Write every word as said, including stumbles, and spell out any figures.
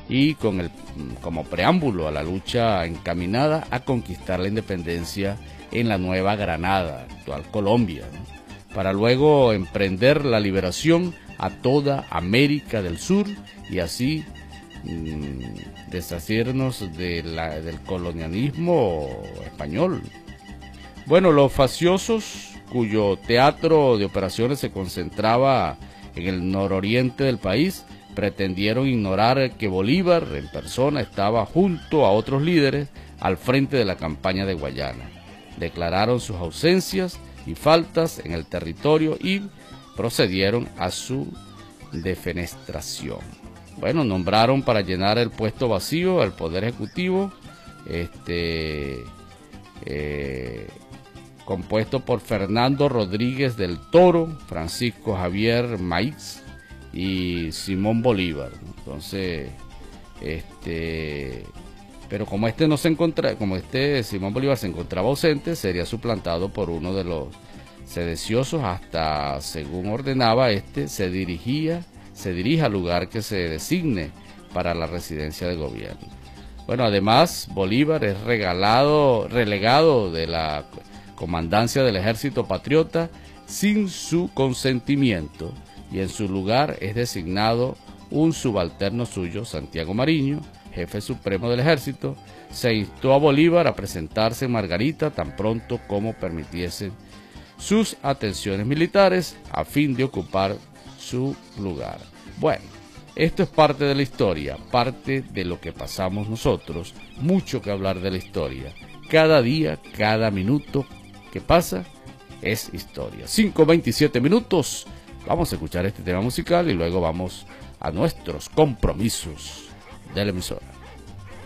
y con el, como preámbulo a la lucha encaminada a conquistar la independencia en la Nueva Granada, actual Colombia, ¿no? Para luego emprender la liberación a toda América del Sur y así mmm, deshacernos de la, del colonialismo español. Bueno, los facciosos, cuyo teatro de operaciones se concentraba en el nororiente del país, pretendieron ignorar que Bolívar en persona estaba junto a otros líderes al frente de la campaña de Guayana. Declararon sus ausencias y faltas en el territorio y procedieron a su defenestración. Bueno, nombraron para llenar el puesto vacío al Poder Ejecutivo, este, eh, compuesto por Fernando Rodríguez del Toro, Francisco Javier Maíz y Simón Bolívar. Entonces, este, pero como este no se encontraba, como este Simón Bolívar se encontraba ausente, sería suplantado por uno de los sediciosos hasta, según ordenaba este, se dirigía, se dirija al lugar que se designe para la residencia de gobierno. Bueno, además Bolívar es regalado, relegado de la comandancia del Ejército Patriota sin su consentimiento, y en su lugar es designado un subalterno suyo, Santiago Mariño, jefe supremo del ejército. Se instó a Bolívar a presentarse en Margarita tan pronto como permitiesen sus atenciones militares a fin de ocupar su lugar. Bueno, esto es parte de la historia, parte de lo que pasamos nosotros, mucho que hablar de la historia. Cada día, cada minuto que pasa es historia. cinco veintisiete minutos. Vamos a escuchar este tema musical y luego vamos a nuestros compromisos de la emisora.